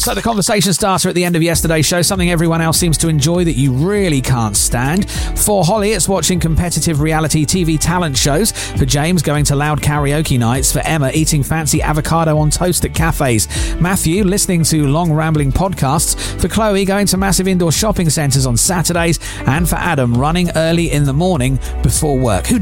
So the conversation starter at the end of yesterday's show, something everyone else seems to enjoy that you really can't stand. For Holly, it's watching competitive reality TV talent shows. For James, going to loud karaoke nights. For Emma, eating fancy avocado on toast at cafes. Matthew, listening to long rambling podcasts. For Chloe, going to massive indoor shopping centres on Saturdays. And for Adam, running early in the morning before work. Who